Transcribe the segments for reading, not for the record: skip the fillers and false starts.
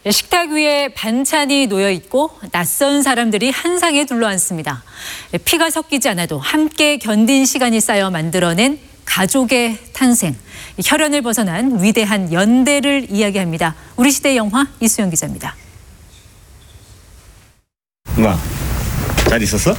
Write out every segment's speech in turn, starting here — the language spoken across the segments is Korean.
식탁 위에 반찬이 놓여 있고 낯선 사람들이 한 상에 둘러앉습니다. 피가 섞이지 않아도 함께 견딘 시간이 쌓여 만들어낸 가족의 탄생. 혈연을 벗어난 위대한 연대를 이야기합니다. 우리 시대 영화 이수영 기자입니다. 엄마, 잘 있었어?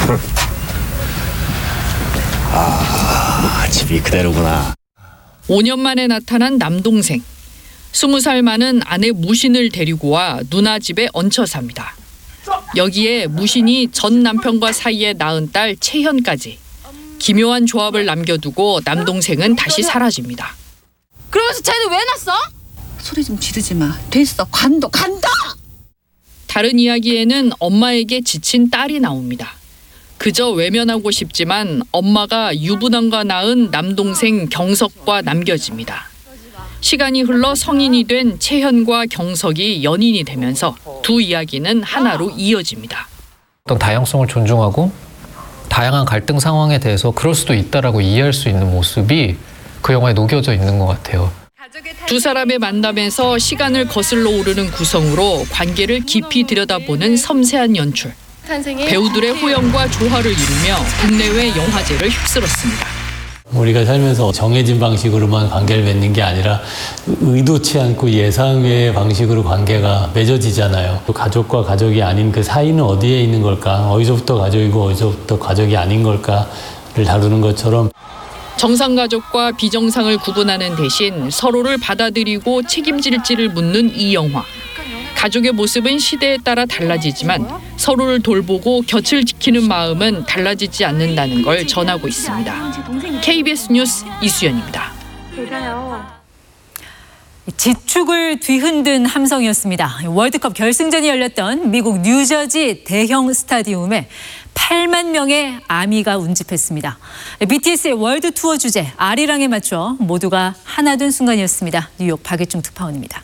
집이 그대로구나. 5년 만에 나타난 남동생. 20살 많은 아내 무신을 데리고 와 누나 집에 얹혀 삽니다. 여기에 무신이 전 남편과 사이에 낳은 딸 채현까지. 기묘한 조합을 남겨두고 남동생은 다시 사라집니다. 그러면서 쟤는 왜 났어? 소리 좀 지르지 마. 됐어. 간다. 다른 이야기에는 엄마에게 지친 딸이 나옵니다. 그저 외면하고 싶지만 엄마가 유부남과 낳은 남동생 경석과 남겨집니다. 시간이 흘러 성인이 된 채현과 경석이 연인이 되면서 두 이야기는 하나로 이어집니다. 어떤 다양성을 존중하고 다양한 갈등 상황에 대해서 그럴 수도 있다라고 이해할 수 있는 모습이 그 영화에 녹여져 있는 것 같아요. 두 사람의 만남에서 시간을 거슬러 오르는 구성으로 관계를 깊이 들여다보는 섬세한 연출. 배우들의 호연과 조화를 이루며 국내외 영화제를 휩쓸었습니다. 우리가 살면서 정해진 방식으로만 관계를 맺는 게 아니라 의도치 않고 예상외의 방식으로 관계가 맺어지잖아요. 가족과 가족이 아닌 그 사이는 어디에 있는 걸까? 어디서부터 가족이고 어디서부터 가족이 아닌 걸까를 다루는 것처럼 정상가족과 비정상을 구분하는 대신 서로를 받아들이고 책임질지를 묻는 이 영화. 가족의 모습은 시대에 따라 달라지지만 서로를 돌보고 곁을 지키는 마음은 달라지지 않는다는 걸 전하고 있습니다. KBS 뉴스 이수연입니다. 지축을 뒤흔든 함성이었습니다. 월드컵 결승전이 열렸던 미국 뉴저지 대형 스타디움에 8만 명의 아미가 운집했습니다. BTS의 월드 투어 주제 아리랑에 맞춰 모두가 하나 된 순간이었습니다. 뉴욕 박예중 특파원입니다.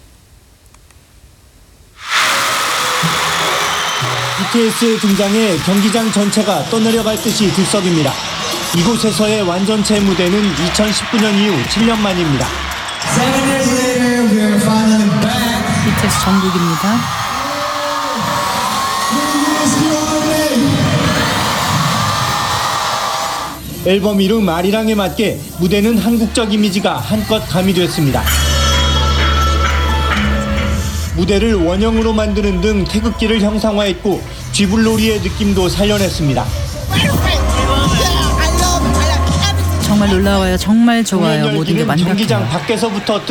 BTS의 등장에 경기장 전체가 떠내려갈 듯이 들썩입니다. 이곳에서의 완전체 무대는 2019년 이후 7년 만입니다. BTS 전국입니다. 앨범 이름 아리랑에 맞게 무대는 한국적 이미지가 한껏 가미됐습니다. 무대를 원형으로 만드는 등 태극기를 형상화했고 쥐불놀이의 느낌도 살려냈습니다. 정말 놀라워요. 정말 좋아요. 모든 게 완벽해요. 경기장 밖에서부터